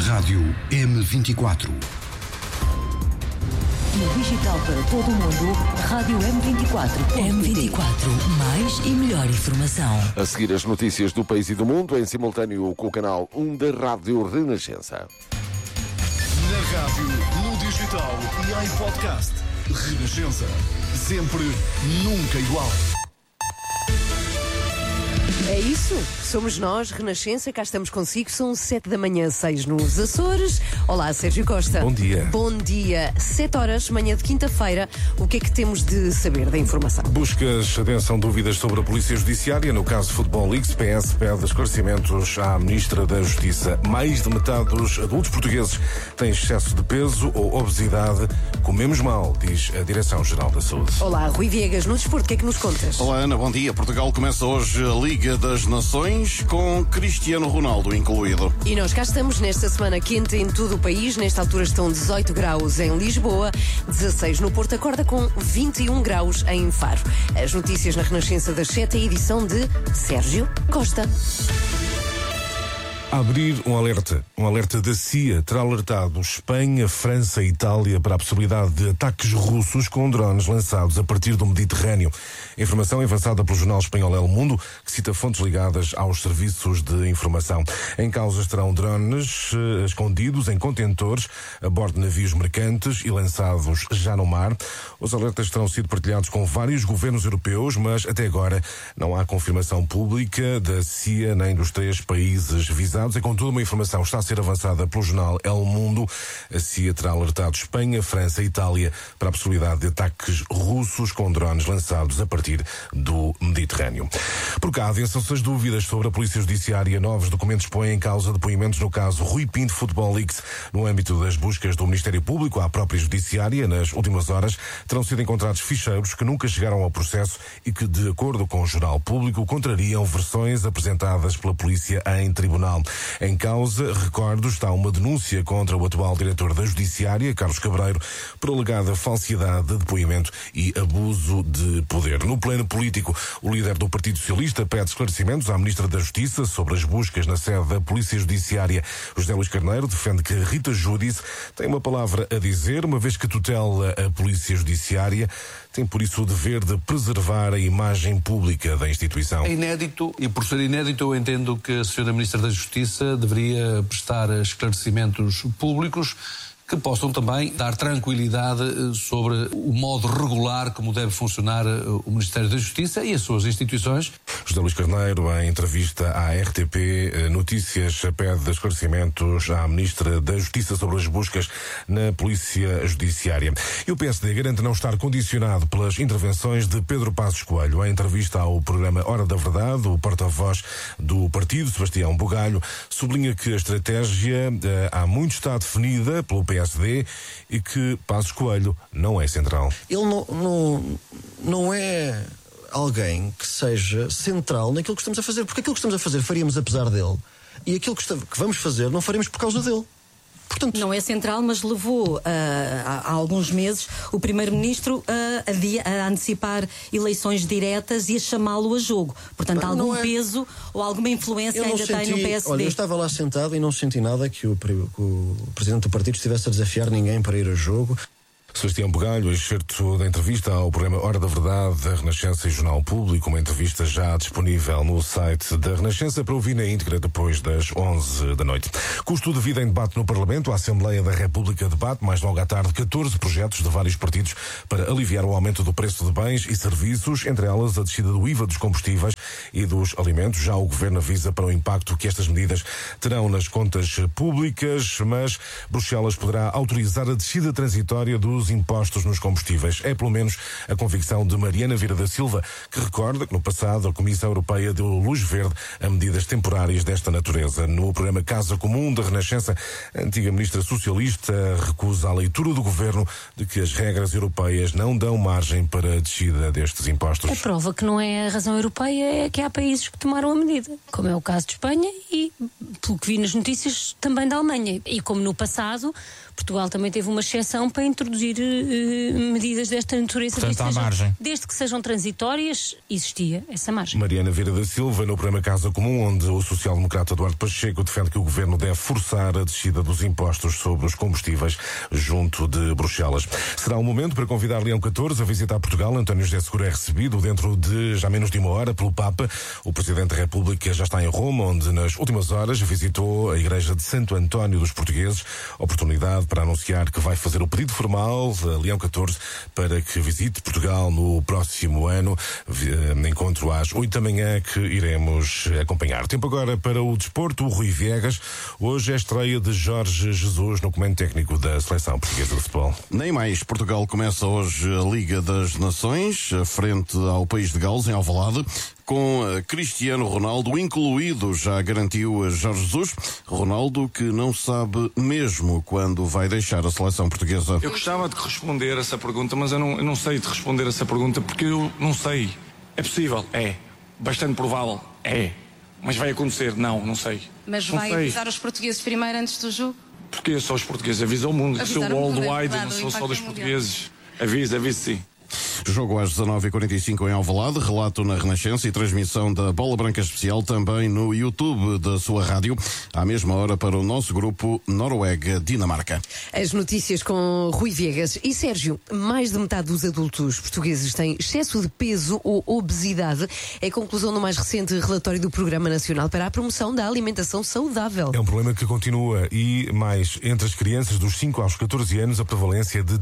Rádio M24. No digital para todo o mundo, Rádio M24. M24, mais e melhor informação. A seguir as notícias do país e do mundo, em simultâneo com o canal 1 da Rádio Renascença. Na rádio, no digital e em podcast. Renascença. Sempre, nunca igual. É isso, somos nós, Renascença, cá estamos consigo, são 7 da manhã, 6 nos Açores. Olá, Sérgio Costa. Bom dia. Bom dia, 7 horas, manhã de quinta-feira, o que é que temos de saber da informação? Buscas adensam dúvidas sobre a Polícia Judiciária. No caso Futebol Leaks, PS pede esclarecimentos à Ministra da Justiça. Mais de metade dos adultos portugueses têm excesso de peso ou obesidade. Comemos mal, diz a Direção-Geral da Saúde. Olá, Rui Viegas, no desporto, o que é que nos contas? Olá, Ana, bom dia. Portugal começa hoje a Liga das Nações, com Cristiano Ronaldo incluído. E nós cá estamos nesta semana quente em todo o país. Nesta altura estão 18 graus em Lisboa, 16 no Porto, acorda com 21 graus em Faro. As notícias na Renascença das 7, a edição de Sérgio Costa. Abrir um alerta da CIA terá alertado Espanha, França e Itália para a possibilidade de ataques russos com drones lançados a partir do Mediterrâneo. Informação avançada pelo jornal espanhol El Mundo, que cita fontes ligadas aos serviços de informação. Em causa estarão drones escondidos em contentores a bordo de navios mercantes e lançados já no mar. Os alertas terão sido partilhados com vários governos europeus, mas até agora não há confirmação pública da CIA nem dos 3 países visados. É contudo uma informação está a ser avançada pelo jornal El Mundo. A CIA terá alertado Espanha, França e Itália para a possibilidade de ataques russos com drones lançados a partir do Mediterrâneo. Por cá, adensam-se as dúvidas sobre a Polícia Judiciária. Novos documentos põem em causa depoimentos no caso Rui Pinto Futebol Leaks. No âmbito das buscas do Ministério Público à própria Judiciária, nas últimas horas, terão sido encontrados ficheiros que nunca chegaram ao processo e que, de acordo com o Jornal Público, contrariam versões apresentadas pela polícia em tribunal. Em causa, recordo, está uma denúncia contra o atual diretor da Judiciária, Carlos Cabreiro, por alegada falsidade de depoimento e abuso de poder. No plano político, o líder do Partido Socialista pede esclarecimentos à Ministra da Justiça sobre as buscas na sede da Polícia Judiciária. José Luís Carneiro defende que Rita Giudice tem uma palavra a dizer, uma vez que tutela a Polícia Judiciária, tem por isso o dever de preservar a imagem pública da instituição. É inédito, e por ser inédito eu entendo que a Sra. Ministra da Justiça deveria prestar esclarecimentos públicos que possam também dar tranquilidade sobre o modo regular como deve funcionar o Ministério da Justiça e as suas instituições. José Luís Carneiro, em entrevista à RTP Notícias, pede esclarecimentos à Ministra da Justiça sobre as buscas na Polícia Judiciária. E o PSD garante não estar condicionado pelas intervenções de Pedro Passos Coelho. Em entrevista ao programa Hora da Verdade, o porta-voz do partido, Sebastião Bugalho, sublinha que a estratégia há muito está definida pelo PSD e que Passos Coelho não é central. Ele não é alguém que seja central naquilo que estamos a fazer, porque aquilo que estamos a fazer faríamos apesar dele e aquilo que vamos fazer não faremos por causa dele. Portanto, não é central, mas levou há alguns meses o Primeiro-Ministro a antecipar eleições diretas e a chamá-lo a jogo. Portanto, algum peso ou alguma influência ainda tem no PSD. Olha, eu estava lá sentado e não senti nada que o Presidente do Partido estivesse a desafiar ninguém para ir a jogo. Sebastião Bugalho, excerto da entrevista ao programa Hora da Verdade da Renascença e Jornal Público, uma entrevista já disponível no site da Renascença para ouvir na íntegra depois das 11 da noite. Custo de vida em debate no Parlamento. A Assembleia da República debate mais logo à tarde 14 projetos de vários partidos para aliviar o aumento do preço de bens e serviços, entre elas a descida do IVA dos combustíveis e dos alimentos. Já o Governo avisa para o impacto que estas medidas terão nas contas públicas, mas Bruxelas poderá autorizar a descida transitória dos impostos nos combustíveis. É pelo menos a convicção de Mariana Vieira da Silva, que recorda que no passado a Comissão Europeia deu luz verde a medidas temporárias desta natureza. No programa Casa Comum da Renascença, a antiga ministra socialista recusa a leitura do governo de que as regras europeias não dão margem para a descida destes impostos. A prova que não é a razão europeia é que há países que tomaram a medida, como é o caso de Espanha e, pelo que vi nas notícias, também da Alemanha. E como no passado, Portugal também teve uma exceção para introduzir medidas desta natureza. Portanto, há margem. Desde que sejam transitórias, existia essa margem. Mariana Vieira da Silva, no programa Casa Comum, onde o social-democrata Eduardo Pacheco defende que o governo deve forçar a descida dos impostos sobre os combustíveis junto de Bruxelas. Será um momento para convidar Leão XIV a visitar Portugal. António José Seguro é recebido dentro de já menos de uma hora pelo Papa. O Presidente da República já está em Roma, onde nas últimas horas visitou a Igreja de Santo António dos Portugueses. Oportunidade para anunciar que vai fazer o pedido formal a Leão XIV para que visite Portugal no próximo ano. Encontro às 8 da manhã que iremos acompanhar. Tempo agora para o desporto. O Rui Viegas. Hoje é a estreia de Jorge Jesus no comando técnico da Seleção Portuguesa de Futebol. Nem mais. Portugal começa hoje a Liga das Nações, frente ao país de Gales, em Alvalade, com Cristiano Ronaldo incluído, já garantiu Jorge Jesus. Ronaldo que não sabe mesmo quando vai deixar a seleção portuguesa. Eu gostava de responder essa pergunta, mas eu não sei de responder essa pergunta porque eu não sei. É possível? É. Bastante provável? É. Mas vai acontecer? Não sei. Mas não vai sei. avisar os portugueses primeiro antes do jogo? Porque só os portugueses, avisa o mundo. Sou worldwide, não sou só dos mundial. portugueses. Avisa sim. Jogo às 19h45 em Alvalade, relato na Renascença e transmissão da Bola Branca Especial também no YouTube da sua rádio, à mesma hora para o nosso grupo Noruega-Dinamarca. As notícias com Rui Viegas. E Sérgio, mais de metade dos adultos portugueses têm excesso de peso ou obesidade. É a conclusão do mais recente relatório do Programa Nacional para a Promoção da Alimentação Saudável. É um problema que continua e mais entre as crianças dos 5 aos 14 anos a prevalência é de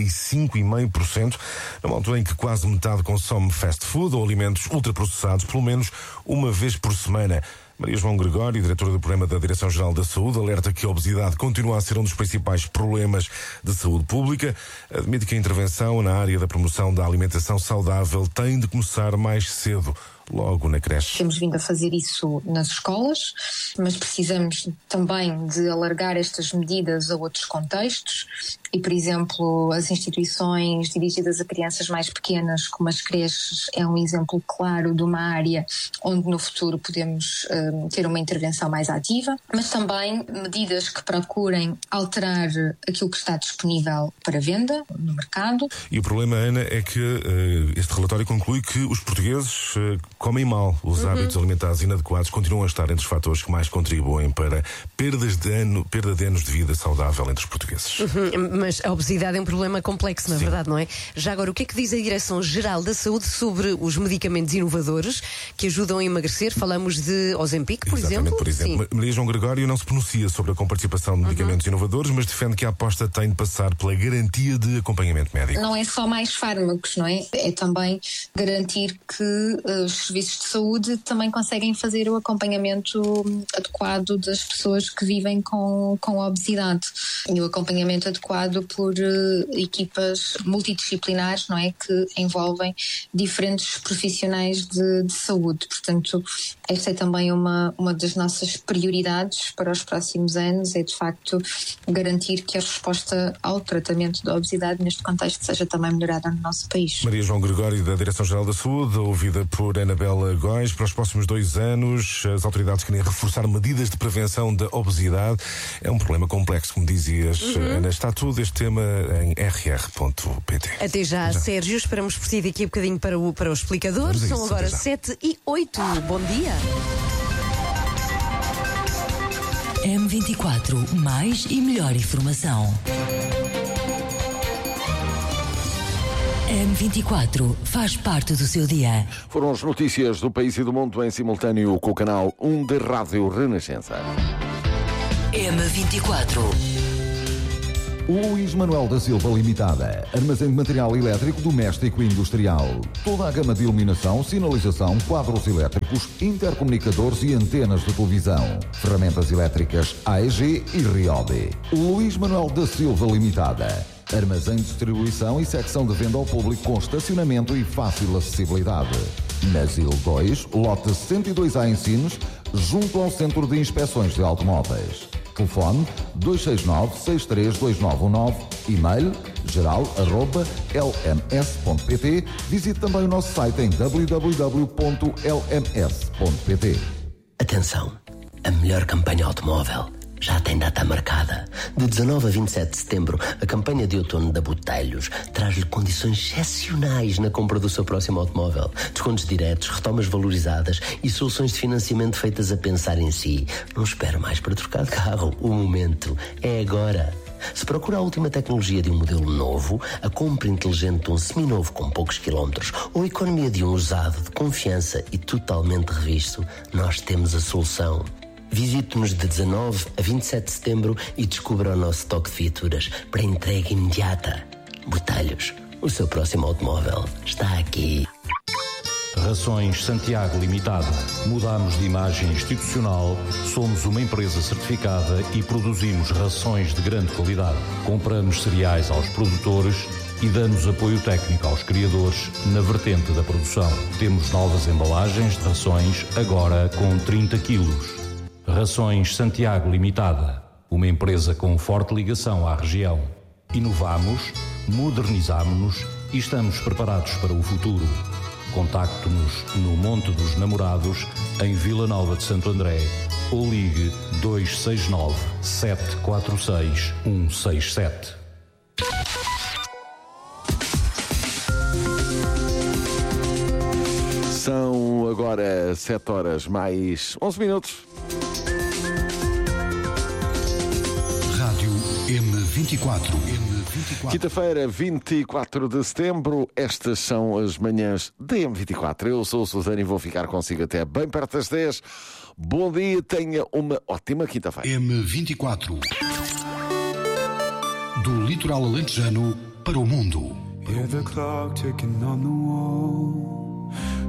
35,5%, numa altura em que quase metade consome fast food ou alimentos ultraprocessados pelo menos uma vez por semana. Maria João Gregório, diretora do programa da Direção-Geral da Saúde, alerta que a obesidade continua a ser um dos principais problemas de saúde pública. Admite que a intervenção na área da promoção da alimentação saudável tem de começar mais cedo, logo na creche. Temos vindo a fazer isso nas escolas, mas precisamos também de alargar estas medidas a outros contextos e, por exemplo, as instituições dirigidas a crianças mais pequenas, como as creches, é um exemplo claro de uma área onde no futuro podemos ter uma intervenção mais ativa, mas também medidas que procurem alterar aquilo que está disponível para venda no mercado. E o problema, Ana, é que este relatório conclui que os portugueses comem mal. Os hábitos alimentares inadequados continuam a estar entre os fatores que mais contribuem para perda de anos de vida saudável entre os portugueses. Mas a obesidade é um problema complexo, na verdade, não é? Já agora, o que é que diz a Direção-Geral da Saúde sobre os medicamentos inovadores que ajudam a emagrecer? Falamos de Ozempic, por exemplo? Por exemplo. Maria João Gregório não se pronuncia sobre a comparticipação de medicamentos inovadores, mas defende que a aposta tem de passar pela garantia de acompanhamento médico. Não é só mais fármacos, não é? É também garantir que os serviços de saúde também conseguem fazer o acompanhamento adequado das pessoas que vivem com obesidade. E o acompanhamento adequado por equipas multidisciplinares, não é? Que envolvem diferentes profissionais de saúde. Portanto, esta é também uma das nossas prioridades para os próximos anos, é de facto garantir que a resposta ao tratamento da obesidade neste contexto seja também melhorada no nosso país. Maria João Gregório, da Direção-Geral da Saúde, ouvida por Anabela Góis. Para os próximos 2 anos, as autoridades querem reforçar medidas de prevenção da obesidade. É um problema complexo, como dizias, Ana. Está tudo este tema em rr.pt. Até já, Sérgio. Esperamos por ti daqui a bocadinho para o explicador. São agora 7h08. Bom dia. M24, mais e melhor informação. M24 faz parte do seu dia. Foram as notícias do país e do mundo em simultâneo com o canal 1 da Rádio Renascença. M24. Luís Manuel da Silva Limitada. Armazém de material elétrico doméstico e industrial. Toda a gama de iluminação, sinalização, quadros elétricos, intercomunicadores e antenas de televisão. Ferramentas elétricas AEG e Ryobi. Luís Manuel da Silva Limitada. Armazém de distribuição e secção de venda ao público com estacionamento e fácil acessibilidade. Na ZIL 2, lote 102A em Sines, junto ao Centro de Inspeções de Automóveis. Telefone 269-632919, e-mail geral@lms.pt. Visite também o nosso site em www.lms.pt. Atenção, a melhor campanha automóvel já tem data marcada. De 19 a 27 de setembro, a campanha de outono da Botelhos traz-lhe condições excepcionais na compra do seu próximo automóvel. Descontos diretos, retomas valorizadas e soluções de financiamento feitas a pensar em si. Não espere mais para trocar de carro. O momento é agora. Se procura a última tecnologia de um modelo novo, a compra inteligente de um seminovo com poucos quilómetros ou a economia de um usado de confiança e totalmente revisto, nós temos a solução. Visite-nos de 19 a 27 de setembro e descubra o nosso estoque de viaturas para entrega imediata. Botelhos, o seu próximo automóvel está aqui. Rações Santiago Limitada. Mudamos de imagem institucional, somos uma empresa certificada e produzimos rações de grande qualidade. Compramos cereais aos produtores e damos apoio técnico aos criadores na vertente da produção. Temos novas embalagens de rações, agora com 30 quilos. Rações Santiago Limitada, uma empresa com forte ligação à região. Inovamos, modernizamos-nos e estamos preparados para o futuro. Contacte-nos no Monte dos Namorados, em Vila Nova de Santo André, ou ligue 269 746 167. São agora 7 horas mais 11 minutos. Rádio M24. Quinta-feira, 24 de setembro, estas são as manhãs da M24. Eu sou o Susana e vou ficar consigo até bem perto das 10. Bom dia, tenha uma ótima quinta-feira. M24. Do litoral alentejano para o mundo. Hear the clock ticking on the wall.